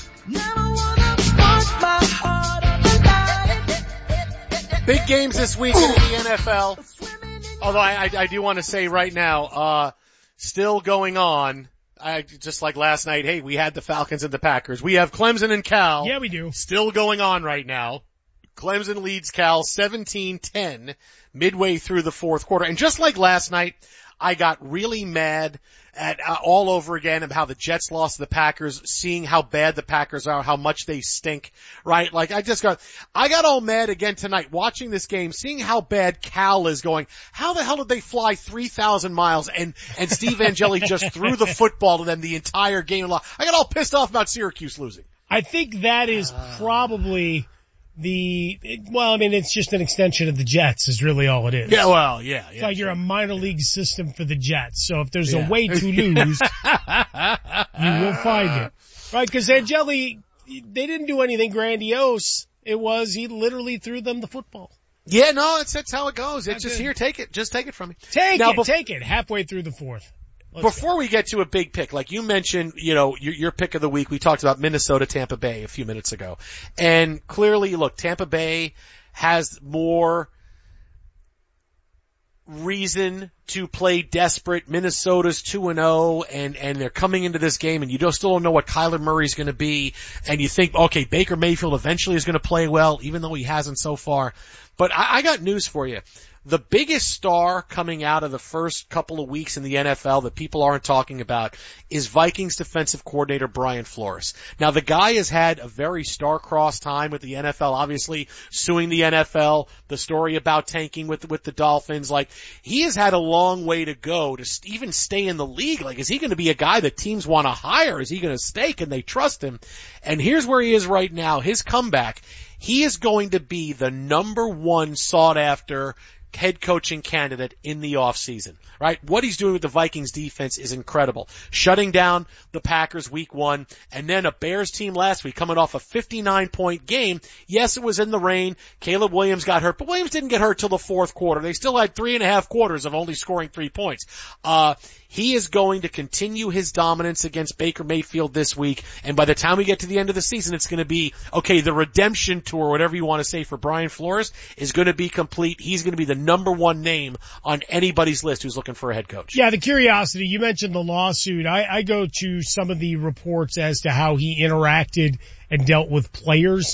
Big games this weekend in the NFL. Although I do want to say right now, still going on. Just like last night, hey, we had the Falcons and the Packers. We have Clemson and Cal. Yeah, we do. Still going on right now. Clemson leads Cal 17-10 midway through the fourth quarter. And just like last night, I got really mad at all over again about how the Jets lost to the Packers, seeing how bad the Packers are, how much they stink, right? Like I got all mad again tonight watching this game, seeing how bad Cal is going. How the hell did they fly 3,000 miles and Steve Angeli just threw the football to them the entire game? I got all pissed off about Syracuse losing. I think that is probably it's just an extension of the Jets is really all it is. Yeah, well, yeah. It's like you're a minor league system for the Jets. So if there's a way to lose, you will find it. Right? Because Angeli, they didn't do anything grandiose. He literally threw them the football. Yeah, no, that's how it goes. It's just here, take it. Just take it from me. Take it. Halfway through the fourth. Before we get to a big pick, like you mentioned, your pick of the week, we talked about Minnesota, Tampa Bay a few minutes ago. And clearly, look, Tampa Bay has more reason to play desperate. Minnesota's 2-0 and they're coming into this game and you still don't know what Kyler Murray's going to be. And you think, okay, Baker Mayfield eventually is going to play well, even though he hasn't so far. But I got news for you. The biggest star coming out of the first couple of weeks in the NFL that people aren't talking about is Vikings defensive coordinator Brian Flores. Now the guy has had a very star-crossed time with the NFL, obviously suing the NFL, the story about tanking with the Dolphins. Like, he has had a long way to go to even stay in the league. Like, is he going to be a guy that teams want to hire? Is he going to stay? Can they trust him? And here's where he is right now. His comeback, he is going to be the number one sought after head coaching candidate in the offseason, right? What he's doing with the Vikings defense is incredible. Shutting down the Packers week 1 and then a Bears team last week coming off a 59-point game. Yes, it was in the rain. Caleb Williams got hurt, but Williams didn't get hurt till the fourth quarter. They still had 3.5 quarters of only scoring 3 points. He is going to continue his dominance against Baker Mayfield this week, and by the time we get to the end of the season, it's going to be, okay, the redemption tour, whatever you want to say for Brian Flores, is going to be complete. He's going to be the number one name on anybody's list who's looking for a head coach. Yeah, the curiosity, you mentioned the lawsuit. I go to some of the reports as to how he interacted and dealt with players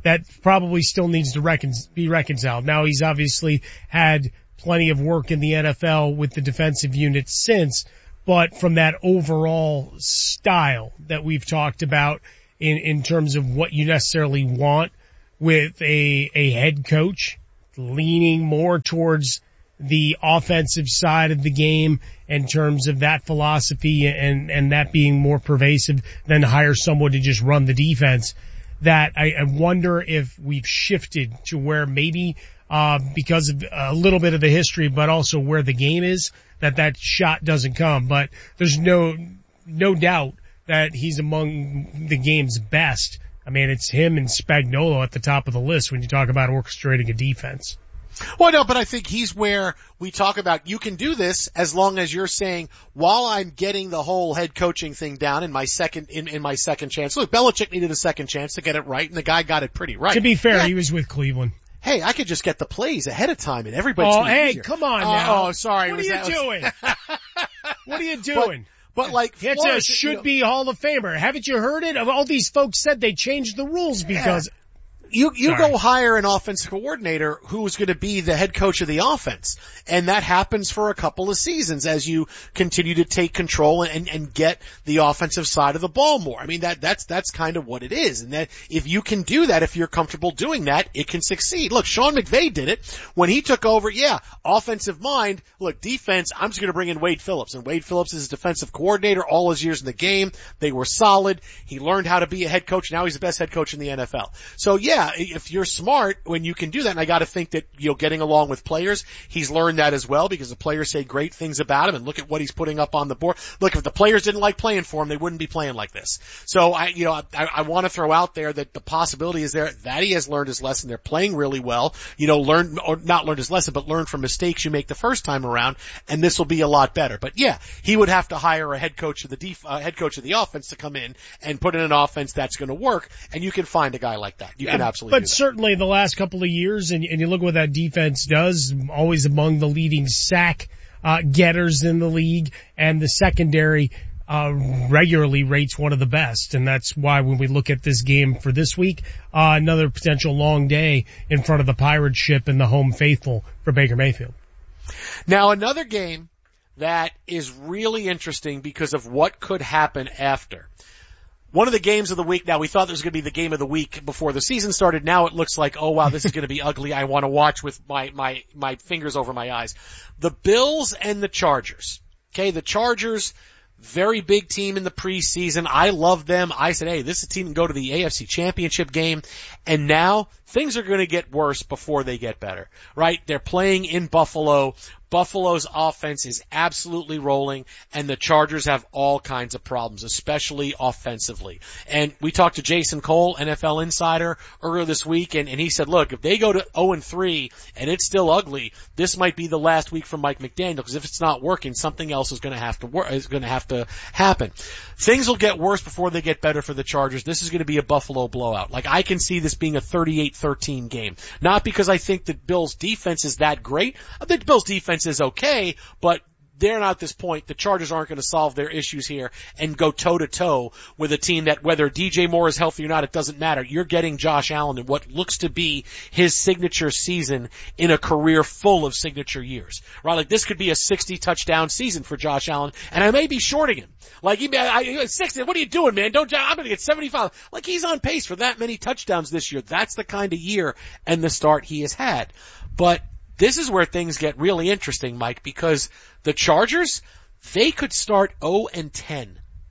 that probably still needs to be reconciled. Now he's obviously had plenty of work in the NFL with the defensive unit since, but from that overall style that we've talked about in terms of what you necessarily want with a head coach, leaning more towards the offensive side of the game in terms of that philosophy and that being more pervasive than to hire someone to just run the defense, that I wonder if we've shifted to where maybe because of a little bit of the history, but also where the game is, that shot doesn't come. But there's no doubt that he's among the game's best. I mean, it's him and Spagnuolo at the top of the list when you talk about orchestrating a defense. Well, no, but I think he's where we talk about you can do this as long as you're saying, while I'm getting the whole head coaching thing down in my second chance. Look, Belichick needed a second chance to get it right, and the guy got it pretty right. To be fair, he was with Cleveland. Hey, I could just get the plays ahead of time and everybody's easier. Come on now. Oh, sorry. What are you doing? What are you doing? But like, it's a should-be Hall of Famer. Haven't you heard it? All these folks said they changed the rules because... You go hire an offensive coordinator who's going to be the head coach of the offense. And that happens for a couple of seasons as you continue to take control and get the offensive side of the ball more. I mean, that's kind of what it is. And that if you can do that, if you're comfortable doing that, it can succeed. Look, Sean McVay did it when he took over. Yeah, offensive mind. Look, defense, I'm just going to bring in Wade Phillips. And Wade Phillips is his defensive coordinator all his years in the game. They were solid. He learned how to be a head coach. Now he's the best head coach in the NFL. So yeah, if you're smart, when you can do that, and I got to think that, getting along with players, he's learned that as well because the players say great things about him and look at what he's putting up on the board. Look, if the players didn't like playing for him, they wouldn't be playing like this. So I want to throw out there that the possibility is there that he has learned his lesson. They're playing really well. Not learned his lesson, but learned from mistakes you make the first time around, and this will be a lot better. But yeah, he would have to hire a head coach of the offense to come in and put in an offense that's going to work, and you can find a guy like that. You can absolutely do that. Certainly the last couple of years, and you look what that defense does, always among the leading sack getters in the league, and the secondary regularly rates one of the best. And that's why when we look at this game for this week, another potential long day in front of the pirate ship and the home faithful for Baker Mayfield. Now another game that is really interesting because of what could happen after. One of the games of the week, now we thought this was going to be the game of the week before the season started. Now it looks like, oh wow, this is going to be ugly. I want to watch with my fingers over my eyes. The Bills and the Chargers. Okay, the Chargers, very big team in the preseason. I love them. I said, hey, this is a team can go to the AFC Championship game. And now things are going to get worse before they get better, right? They're playing in Buffalo. Buffalo's offense is absolutely rolling, and the Chargers have all kinds of problems, especially offensively. And we talked to Jason Cole, NFL insider, earlier this week, and he said, look, if they go to 0-3 and it's still ugly, this might be the last week for Mike McDaniel, because if it's not working, something else is going to have to happen. Things will get worse before they get better for the Chargers. This is going to be a Buffalo blowout. Like, I can see this being a 38-13 game. Not because I think the Bills' defense is that great. I think the Bills' defense is okay, but they're not at this point. The Chargers aren't going to solve their issues here and go toe-to-toe with a team that, whether DJ Moore is healthy or not, it doesn't matter. You're getting Josh Allen in what looks to be his signature season in a career full of signature years, right? Like, this could be a 60-touchdown season for Josh Allen, and I may be shorting him. Like, 60, what are you doing, man? I'm going to get 75. Like, he's on pace for that many touchdowns this year. That's the kind of year and the start he has had. But this is where things get really interesting, Mike, because the Chargers, they could start 0-10.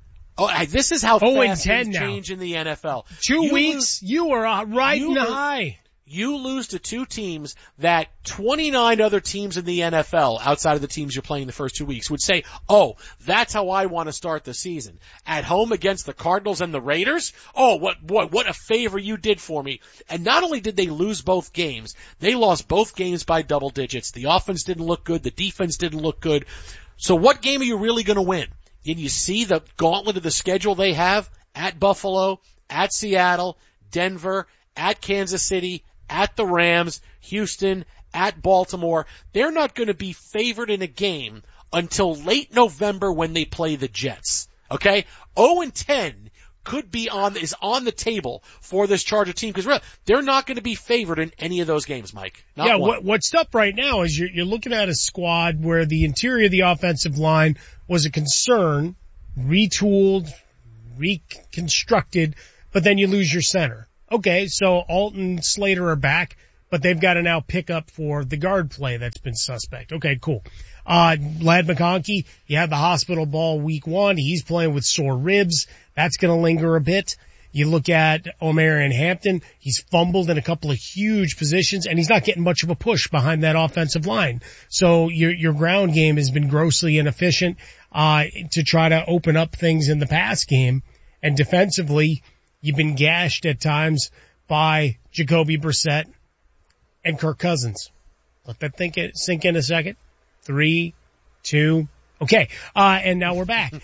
Oh, this is how fast things change in the NFL. 2 weeks, you are riding high. You lose to two teams that 29 other teams in the NFL, outside of the teams you're playing the first 2 weeks, would say, oh, that's how I want to start the season. At home against the Cardinals and the Raiders? Oh, what a favor you did for me. And not only did they lose both games, they lost both games by double digits. The offense didn't look good. The defense didn't look good. So what game are you really going to win? And you see the gauntlet of the schedule they have at Buffalo, at Seattle, Denver, at Kansas City, at the Rams, Houston, at Baltimore. They're not going to be favored in a game until late November when they play the Jets. Okay? 0-10 is on the table for this Charger team, because really, they're not going to be favored in any of those games, Mike. Not one. What's up right now is you're looking at a squad where the interior of the offensive line was a concern, retooled, reconstructed, but then you lose your center. Okay, so Alton, Slater are back, but they've got to now pick up for the guard play that's been suspect. Okay, cool. Ladd McConkey, you had the hospital ball week 1. He's playing with sore ribs. That's going to linger a bit. You look at Omarion Hampton. He's fumbled in a couple of huge positions, and he's not getting much of a push behind that offensive line. So your ground game has been grossly inefficient to try to open up things in the pass game. And defensively, you've been gashed at times by Jacoby Brissett and Kirk Cousins. Let that sink in a second. 3, 2, okay. And now we're back.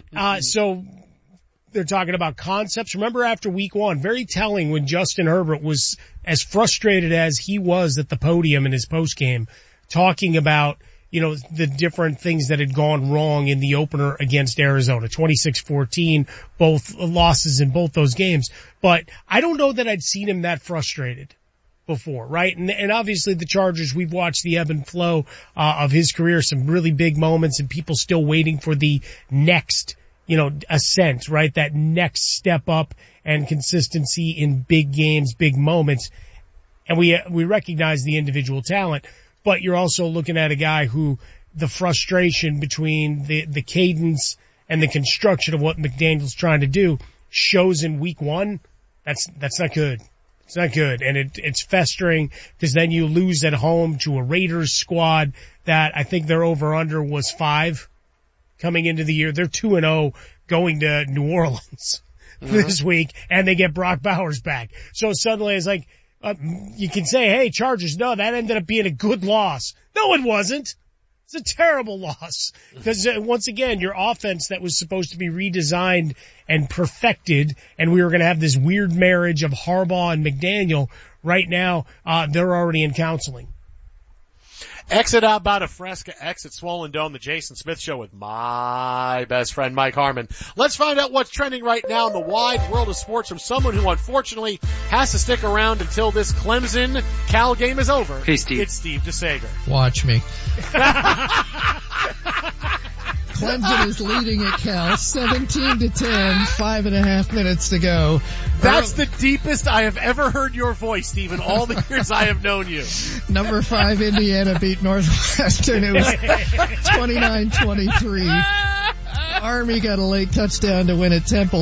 So they're talking about concepts. Remember after week 1, very telling when Justin Herbert was as frustrated as he was at the podium in his postgame, talking about, the different things that had gone wrong in the opener against Arizona, 26-14, both losses in both those games. But I don't know that I'd seen him that frustrated before, right? And obviously the Chargers, we've watched the ebb and flow of his career, some really big moments and people still waiting for the next, ascent, right? That next step up and consistency in big games, big moments. And we recognize the individual talent, but you're also looking at a guy who the frustration between the cadence and the construction of what McDaniel's trying to do shows in week 1. That's not good. It's not good, and it's festering because then you lose at home to a Raiders squad that I think their over-under was 5 coming into the year. They're 2-0 going to New Orleans this week, and they get Brock Bowers back. So suddenly it's like, you can say, hey, Chargers, no, that ended up being a good loss. No, it wasn't. It's a terrible loss because once again, your offense that was supposed to be redesigned and perfected, and we were going to have this weird marriage of Harbaugh and McDaniel. Right now, they're already in counseling. Exit Outbound of Fresca, exit Swollen Dome, the Jason Smith Show with my best friend Mike Harmon. Let's find out what's trending right now in the wide world of sports from someone who unfortunately has to stick around until this Clemson-Cal game is over. Hey, Steve. It's Steve DeSager. Watch me. Clemson is leading at Cal, 17-10, 5.5 minutes to go. That's the deepest I have ever heard your voice, Steve, in all the years I have known you. Number 5 Indiana beat Northwestern. It was 29-23. Army got a late touchdown to win at Temple,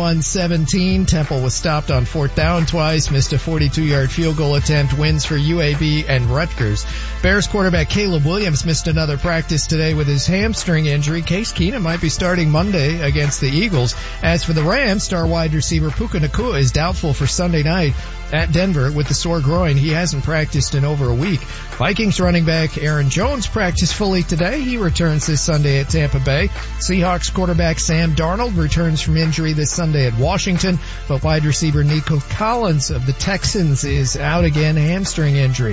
21-17. Temple was stopped on 4th down twice, missed a 42-yard field goal attempt. Wins for UAB and Rutgers. Bears quarterback Caleb Williams missed another practice today with his hamstring injury. Case Keenum might be starting Monday against the Eagles. As for the Rams, star wide receiver Puka Nacua is doubtful for Sunday night at Denver with the sore groin. He hasn't practiced in over a week. Vikings running back Aaron Jones practiced fully today. He returns this Sunday at Tampa Bay. Seahawks quarterback Sam Darnold returns from injury this Sunday at Washington, but wide receiver Nico Collins of the Texans is out again, hamstring injury.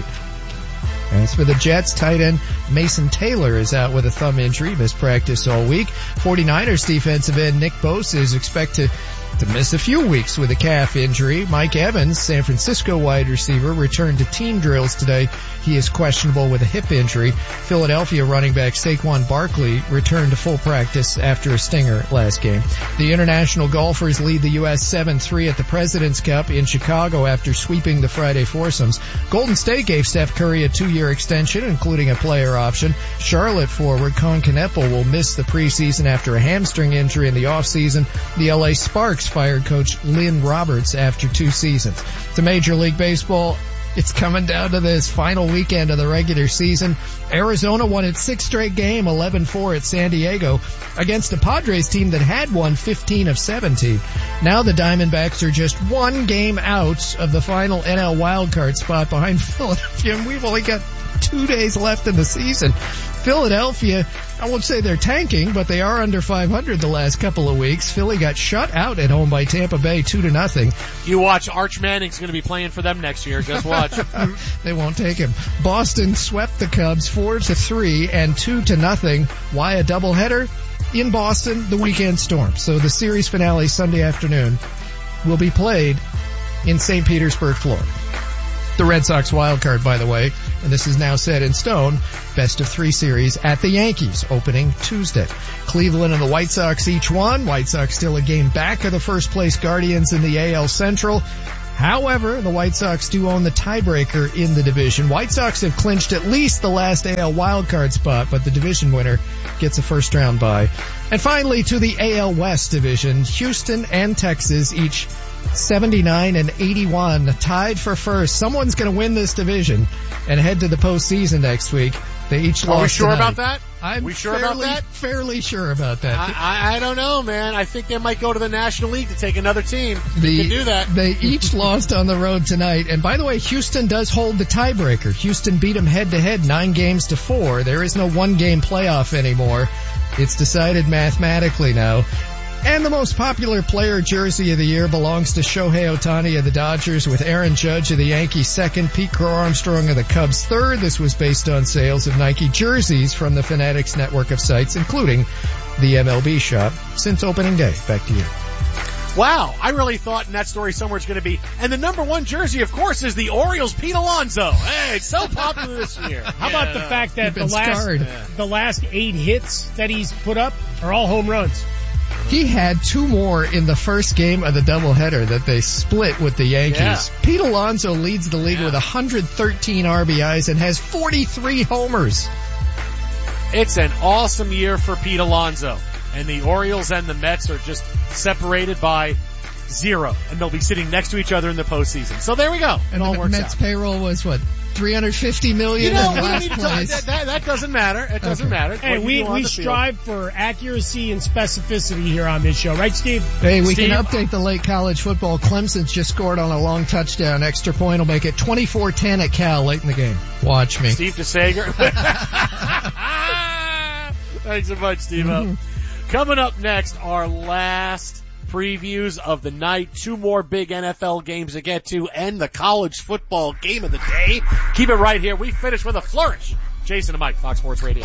As for the Jets, tight end Mason Taylor is out with a thumb injury, missed practice all week. 49ers defensive end Nick Bosa is expected to miss a few weeks with a calf injury. Mike Evans, San Francisco wide receiver, returned to team drills today. He is questionable with a hip injury. Philadelphia running back Saquon Barkley returned to full practice after a stinger last game. The international golfers lead the U.S. 7-3 at the President's Cup in Chicago after sweeping the Friday foursomes. Golden State gave Steph Curry a 2-year extension, including a player option. Charlotte forward Con Kneppel will miss the preseason after a hamstring injury in the offseason. The LA Sparks fired coach Lynn Roberts after 2 seasons. To Major League Baseball, it's coming down to this final weekend of the regular season. Arizona won its 6th straight game, 11-4 at San Diego, against a Padres team that had won 15 of 17. Now the Diamondbacks are just 1 game out of the final NL wildcard spot behind Philadelphia, and we've only got 2 days left in the season. Philadelphia, I won't say they're tanking, but they are under 500 the last couple of weeks. Philly got shut out at home by Tampa Bay 2-0. You watch, Arch Manning's going to be playing for them next year. Just watch. They won't take him. Boston swept the Cubs 4-3 and 2-0. Why a doubleheader? in Boston, the weekend storm. So the series finale Sunday afternoon will be played in St. Petersburg, Florida. The Red Sox wild card, by the way, and this is now set in stone, best of 3 series at the Yankees opening Tuesday. Cleveland and the White Sox each won. White Sox still a game back of the first place Guardians in the AL Central. However, the White Sox do own the tiebreaker in the division. White Sox have clinched at least the last AL wildcard spot, but the division winner gets a first round bye. And finally, to the AL West division, Houston and Texas each 79 and 81, tied for first. Someone's going to win this division and head to the postseason next week. They each lost. Are we sure tonight. about that? I'm we sure about that? Fairly sure about that. I don't know, man. I think they might go to the National League to take another team. They can do that. They each lost on the road tonight. And by the way, Houston does hold the tiebreaker. Houston beat them head to head 9-4. There is no 1-game playoff anymore. It's decided mathematically now. And the most popular player jersey of the year belongs to Shohei Ohtani of the Dodgers, with Aaron Judge of the Yankees second, Pete Crow Armstrong of the Cubs third. This was based on sales of Nike jerseys from the Fanatics network of sites, including the MLB shop, since opening day. Back to you. Wow, I really thought in that story somewhere it's going to be. And the number 1 jersey, of course, is the Orioles' Pete Alonso. Hey, it's so popular this year. How about the fact that the last 8 hits that he's put up are all home runs? He had 2 more in the first game of the doubleheader that they split with the Yankees. Yeah. Pete Alonso leads the league with 113 RBIs and has 43 homers. It's an awesome year for Pete Alonso. And the Orioles and the Mets are just separated by 0. And they'll be sitting next to each other in the postseason. So there we go. And all works Mets out. payroll was what? $350 million in last place. That doesn't matter. It doesn't matter. Hey, we strive for accuracy and specificity here on this show, right, Steve? Hey, we can update the late college football. Clemson's just scored on a long touchdown. Extra point will make it 24-10 at Cal late in the game. Watch me. Steve DeSager. Thanks so much, Steve. Mm-hmm. Coming up next, our last previews of the night. 2 more big NFL games to get to and the college football game of the day. Keep it right here. We finish with a flourish. Jason and Mike, Fox Sports Radio.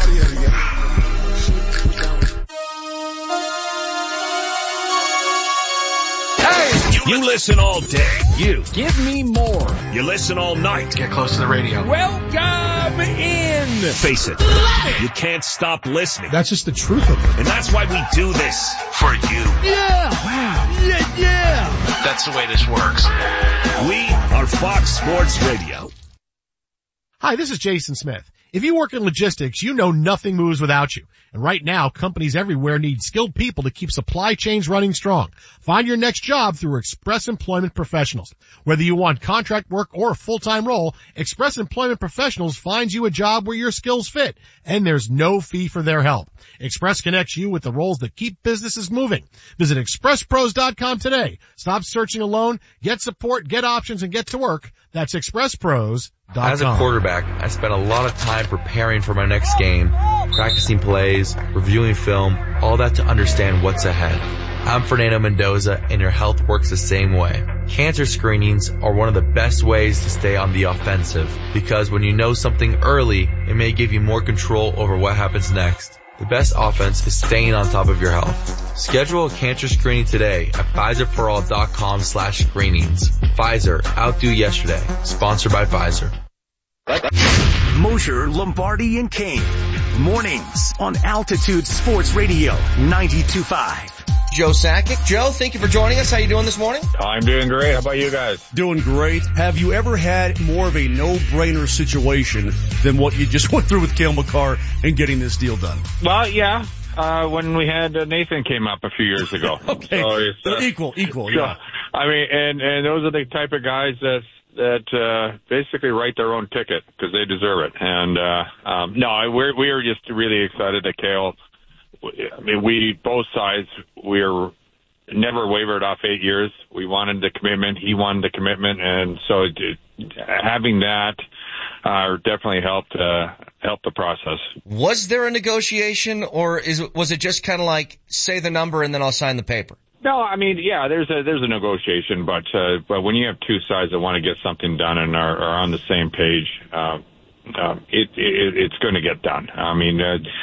You listen all day. You. Give me more. You listen all night. Get close to the radio. Welcome in. Face it. You can't stop listening. That's just the truth of it. And that's why we do this. For you. Yeah. Wow. Yeah. That's the way this works. We are Fox Sports Radio. Hi, this is Jason Smith. If you work in logistics, you know nothing moves without you. And right now, companies everywhere need skilled people to keep supply chains running strong. Find your next job through Express Employment Professionals. Whether you want contract work or a full-time role, Express Employment Professionals finds you a job where your skills fit, and there's no fee for their help. Express connects you with the roles that keep businesses moving. Visit expresspros.com today. Stop searching alone. Get support, get options, and get to work. That's expresspros.com. As a quarterback, I spent a lot of time preparing for my next game, practicing plays, reviewing film, all that to understand what's ahead. I'm Fernando Mendoza, and your health works the same way. Cancer screenings are one of the best ways to stay on the offensive, because when you know something early, it may give you more control over what happens next. The best offense is staying on top of your health. Schedule a cancer screening today at PfizerForAll.com/screenings. Pfizer, outdo yesterday. Sponsored by Pfizer. Mosher, Lombardi, and Kane. Mornings on Altitude Sports Radio 92.5. Joe Sakic. Joe, thank you for joining us. How you doing this morning? I'm doing great. How about you guys? Doing great. Have you ever had more of a no-brainer situation than what you just went through with Cale Makar and getting this deal done? Well, yeah. When we had Nathan came up a few years ago. Okay. So it's, equal, yeah. I mean, and those are the type of guys that basically write their own ticket because they deserve it. And no, we are just really excited that Cale. I mean, both sides, we're never wavered off 8 years. We wanted the commitment. He wanted the commitment. And so having that definitely helped the process. Was there a negotiation, or was it just kind of like, say the number and then I'll sign the paper? No, I mean, yeah, there's a negotiation, but when you have two sides that want to get something done and are on the same page, it's going to get done. I mean,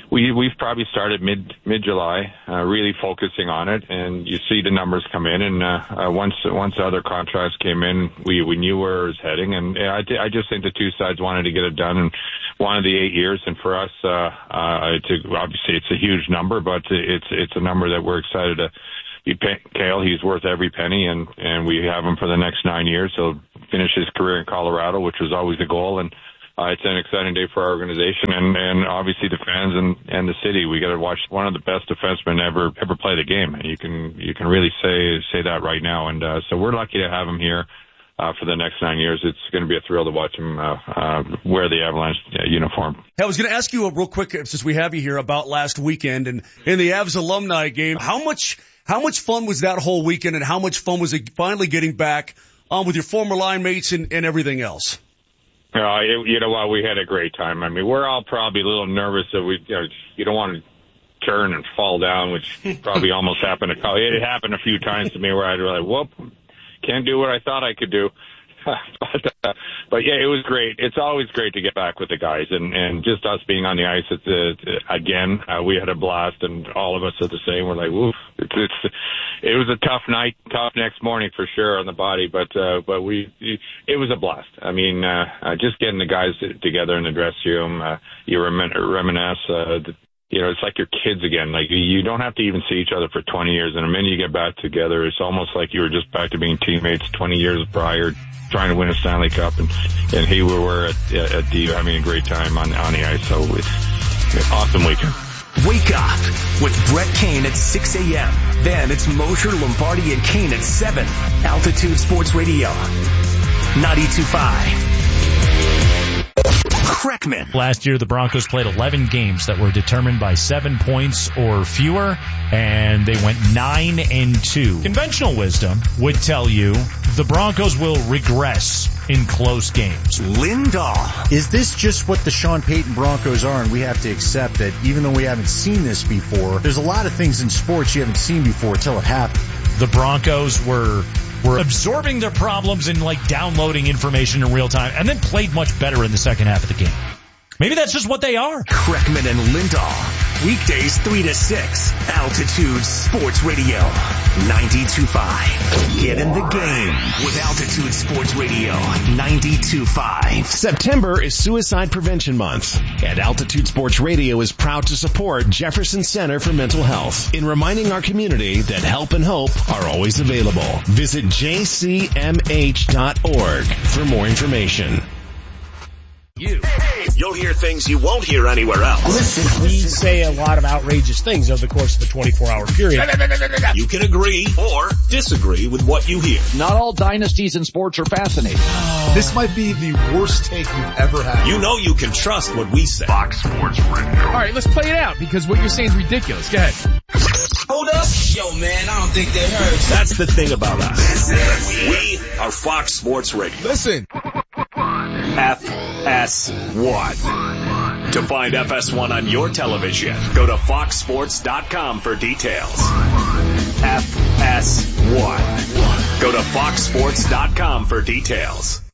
we've probably started mid-July, really focusing on it, and you see the numbers come in, and once other contracts came in, we knew where it was heading, and I just think the two sides wanted to get it done and wanted the 8 years, and for us, obviously it's a huge number, but it's a number that we're excited to be paying Cale. He's worth every penny, and we have him for the next 9 years. He'll finish his career in Colorado, which was always the goal, and it's an exciting day for our organization and obviously the fans and the city. We got to watch one of the best defensemen ever play the game. And you can really say that right now. And so we're lucky to have him here for the next 9 years. It's going to be a thrill to watch him wear the Avalanche uniform. Hey, I was going to ask you real quick, since we have you here, about last weekend and in the Avs alumni game. How much fun was that whole weekend, and how much fun was it finally getting back on with your former line mates and everything else? You know what? We had a great time. I mean, we're all probably a little nervous that you don't want to turn and fall down, which probably almost happened. It happened a few times to me where I'd be like, whoop, can't do what I thought I could do. But yeah, it was great. It's always great to get back with the guys, and just us being on the ice. Again, we had a blast, and all of us are the same. We're like, woof. It was a tough night, tough next morning for sure on the body, but it was a blast. I mean, just getting the guys together in the dressing room, you reminisce. It's like your kids again. Like, you don't have to even see each other for 20 years, and the minute you get back together, it's almost like you were just back to being teammates 20 years prior, trying to win a Stanley Cup, and here we were at D having a great time on the ice. So it's an awesome weekend. Wake up with Brett Kane at 6 a.m. Then it's Mosher, Lombardi, and Kane at 7. Altitude Sports Radio, 92.5. Kreckman. Last year, the Broncos played 11 games that were determined by 7 points or fewer, and they went 9-2. Conventional wisdom would tell you the Broncos will regress in close games. Lindahl. Is this just what the Sean Payton Broncos are, and we have to accept that even though we haven't seen this before, there's a lot of things in sports you haven't seen before until it happened. The Broncos were absorbing their problems and downloading information in real time, and then played much better in the second half of the game. Maybe that's just what they are. Kreckman and Lindahl. Weekdays 3 to 6. Altitude Sports Radio, 92.5. Get in the game with Altitude Sports Radio, 92.5. September is Suicide Prevention Month, and Altitude Sports Radio is proud to support Jefferson Center for Mental Health in reminding our community that help and hope are always available. Visit jcmh.org for more information. You'll hear things you won't hear anywhere else. Listen, we say a lot of outrageous things over the course of a 24-hour period. You can agree or disagree with what you hear. Not all dynasties in sports are fascinating. This might be the worst take you've ever had. You know you can trust what we say. Fox Sports Radio. All right, let's play it out because what you're saying is ridiculous. Go ahead. Hold up. Yo, man, I don't think they heard. That's the thing about us. We are Fox Sports Radio. Listen. FS1. To find FS1 on your television, go to foxsports.com for details. FS1. Go to foxsports.com for details.